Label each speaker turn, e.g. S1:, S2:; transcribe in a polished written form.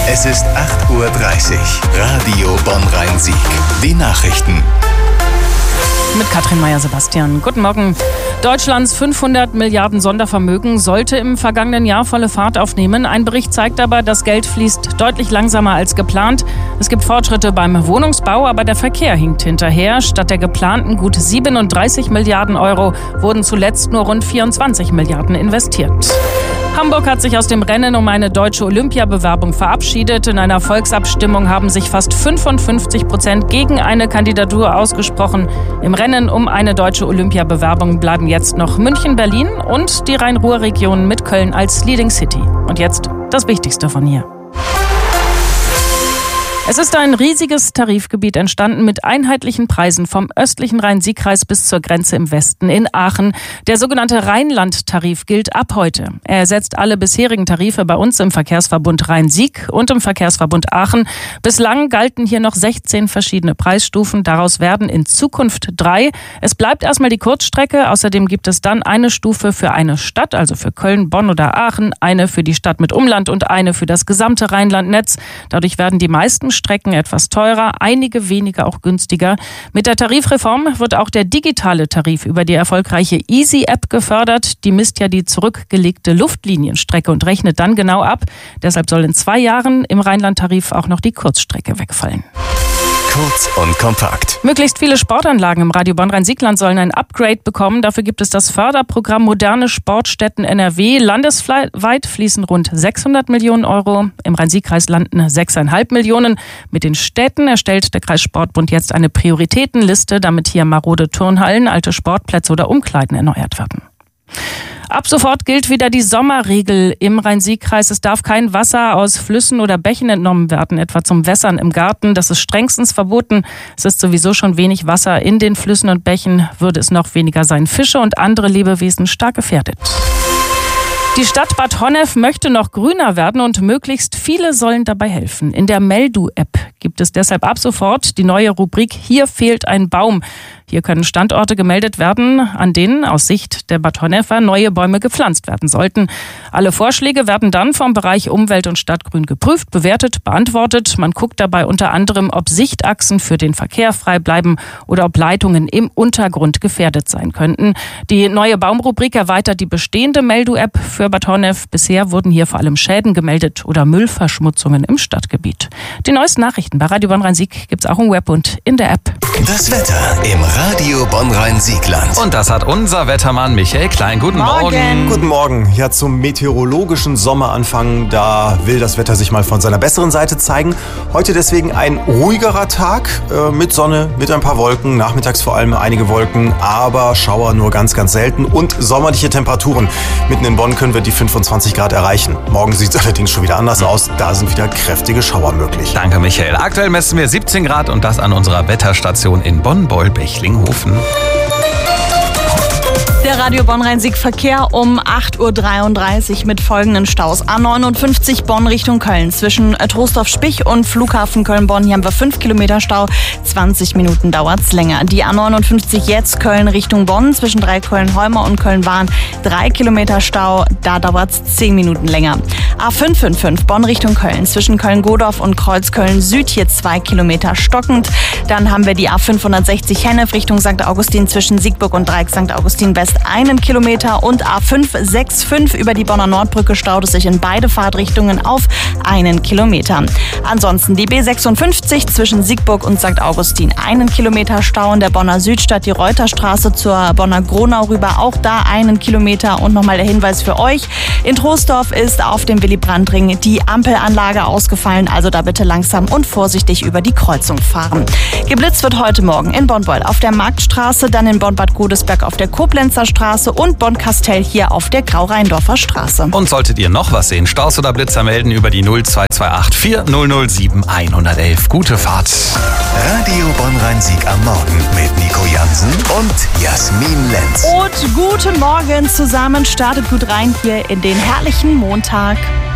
S1: Es ist 8:30 Uhr. Radio Bonn-Rhein-Sieg. Die Nachrichten.
S2: Mit Katrin Meyer-Sebastian. Guten Morgen. Deutschlands 500 Milliarden Sondervermögen sollte im vergangenen Jahr volle Fahrt aufnehmen. Ein Bericht zeigt aber, das Geld fließt deutlich langsamer als geplant. Es gibt Fortschritte beim Wohnungsbau, aber der Verkehr hinkt hinterher. Statt der geplanten gut 37 Milliarden Euro wurden zuletzt nur rund 24 Milliarden investiert. Hamburg hat sich aus dem Rennen um eine deutsche Olympiabewerbung verabschiedet. In einer Volksabstimmung haben sich fast 55% gegen eine Kandidatur ausgesprochen. Im Rennen um eine deutsche Olympiabewerbung bleiben jetzt noch München, Berlin und die Rhein-Ruhr-Region mit Köln als Leading City. Und jetzt das Wichtigste von hier. Es ist ein riesiges Tarifgebiet entstanden mit einheitlichen Preisen vom östlichen Rhein-Sieg-Kreis bis zur Grenze im Westen in Aachen. Der sogenannte Rheinland-Tarif gilt ab heute. Er ersetzt alle bisherigen Tarife bei uns im Verkehrsverbund Rhein-Sieg und im Verkehrsverbund Aachen. Bislang galten hier noch 16 verschiedene Preisstufen. Daraus werden in Zukunft 3. Es bleibt erstmal die Kurzstrecke. Außerdem gibt es dann eine Stufe für eine Stadt, also für Köln, Bonn oder Aachen, eine für die Stadt mit Umland und eine für das gesamte Rheinland-Netz. Dadurch werden die meisten Strecken etwas teurer, einige weniger auch günstiger. Mit der Tarifreform wird auch der digitale Tarif über die erfolgreiche Easy-App gefördert. Die misst ja die zurückgelegte Luftlinienstrecke und rechnet dann genau ab. Deshalb soll in 2 Jahren im Rheinland-Tarif auch noch die Kurzstrecke wegfallen.
S1: Kurz und kompakt.
S2: Möglichst viele Sportanlagen im Radio Bonn-Rhein-Sieg-Land sollen ein Upgrade bekommen. Dafür gibt es das Förderprogramm Moderne Sportstätten NRW. Landesweit fließen rund 600 Millionen Euro. Im Rhein-Sieg-Kreis landen 6,5 Millionen. Mit den Städten erstellt der Kreissportbund jetzt eine Prioritätenliste, damit hier marode Turnhallen, alte Sportplätze oder Umkleiden erneuert werden. Ab sofort gilt wieder die Sommerregel im Rhein-Sieg-Kreis. Es darf kein Wasser aus Flüssen oder Bächen entnommen werden, etwa zum Wässern im Garten. Das ist strengstens verboten. Es ist sowieso schon wenig Wasser in den Flüssen und Bächen. Würde es noch weniger sein, Fische und andere Lebewesen stark gefährdet. Die Stadt Bad Honnef möchte noch grüner werden und möglichst viele sollen dabei helfen. In der Meldu-App gibt es deshalb ab sofort die neue Rubrik Hier fehlt ein Baum. Hier können Standorte gemeldet werden, an denen aus Sicht der Bad Honnefer neue Bäume gepflanzt werden sollten. Alle Vorschläge werden dann vom Bereich Umwelt und Stadtgrün geprüft, bewertet, beantwortet. Man guckt dabei unter anderem, ob Sichtachsen für den Verkehr frei bleiben oder ob Leitungen im Untergrund gefährdet sein könnten. Die neue Baumrubrik erweitert die bestehende Meldu-App für Bad Honnef. Bisher wurden hier vor allem Schäden gemeldet oder Müllverschmutzungen im Stadtgebiet. Die neuesten Nachrichten bei Radio Bonn-Rhein-Sieg gibt's auch im Web und in der App.
S1: Das Wetter im Radio Bonn-Rhein-Sieg-Land.
S3: Und das hat unser Wettermann Michael Klein. Guten Morgen.
S4: Guten Morgen. Ja, zum meteorologischen Sommeranfang, da will das Wetter sich mal von seiner besseren Seite zeigen. Heute deswegen ein ruhigerer Tag mit Sonne, mit ein paar Wolken, nachmittags vor allem einige Wolken, aber Schauer nur ganz, ganz selten und sommerliche Temperaturen. Mitten in Bonn können wir die 25 Grad erreichen. Morgen sieht es allerdings schon wieder anders aus. Da sind wieder kräftige Schauer möglich.
S3: Danke, Michael. Aktuell messen wir 17 Grad und das an unserer Wetterstation in Bonn-Beul-Bechlinghofen.
S5: Der Radio Bonn-Rhein-Sieg Verkehr um 8:33 Uhr mit folgenden Staus. A59 Bonn Richtung Köln. Zwischen Troisdorf-Spich und Flughafen Köln-Bonn. Hier haben wir 5 Kilometer Stau. 20 Minuten dauert's länger. Die A59 jetzt Köln Richtung Bonn. Zwischen Dreiköln-Heumer und Köln-Wahn 3 Kilometer Stau. Da dauert's 10 Minuten länger. A555 Bonn Richtung Köln. Zwischen Köln-Godorf und Kreuzköln-Süd. Hier 2 Kilometer stockend. Dann haben wir die A560 Hennef Richtung St. Augustin zwischen Siegburg und Dreieck St. Augustin West 1 Kilometer und A565 über die Bonner Nordbrücke staut es sich in beide Fahrtrichtungen auf 1 Kilometer. Ansonsten die B56 zwischen Siegburg und St. Augustin 1 Kilometer Stau in der Bonner Südstadt, die Reuterstraße zur Bonner Gronau rüber, auch da 1 Kilometer. Und nochmal der Hinweis für euch, in Troisdorf ist auf dem Willy-Brandt-Ring die Ampelanlage ausgefallen, also da bitte langsam und vorsichtig über die Kreuzung fahren. Geblitzt wird heute Morgen in Bonn-Beul auf der Marktstraße, dann in Bonn-Bad Godesberg auf der Koblenzer Straße und Bonn-Kastell hier auf der Grau-Rheindorfer Straße.
S3: Und solltet ihr noch was sehen, Staus oder Blitzer melden über die 0228 4007 111. Gute Fahrt.
S1: Radio Bonn-Rhein-Sieg am Morgen mit Nico Jansen und Jasmin Lenz.
S5: Und guten Morgen zusammen, startet gut rein hier in den herrlichen Montag.